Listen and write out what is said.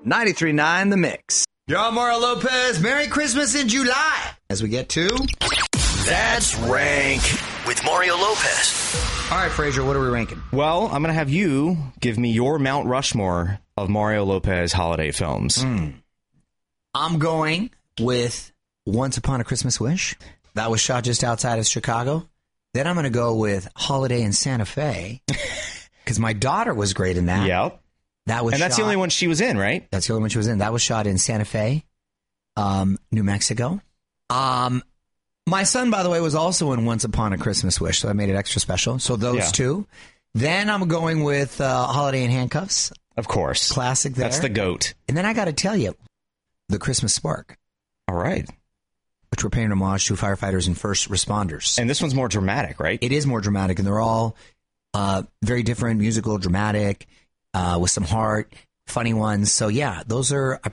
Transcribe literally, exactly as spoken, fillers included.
ninety-three point nine The Mix. Yo, Mario Lopez. Merry Christmas in July. As we get to... That's Rank with Mario Lopez. All right, Frazier, what are we ranking? Well, I'm going to have you give me your Mount Rushmore of Mario Lopez holiday films. Mm. I'm going with Once Upon a Christmas Wish. That was shot just outside of Chicago. Then I'm going to go with Holiday in Santa Fe because my daughter was great in that. Yep. That was and that's shot, the only one she was in, right? That's the only one she was in. That was shot in Santa Fe, um, New Mexico. Um, my son, by the way, was also in Once Upon a Christmas Wish, so I made it extra special. So those Yeah. two. Then I'm going with uh, Holiday in Handcuffs. Of course. Classic there. That's the GOAT. And then I got to tell you, The Christmas Spark. All right. Which we're paying homage to firefighters and first responders. And this one's more dramatic, right? It is more dramatic, and they're all uh, very different, musical, dramatic, uh, with some heart, funny ones. So, yeah, those are...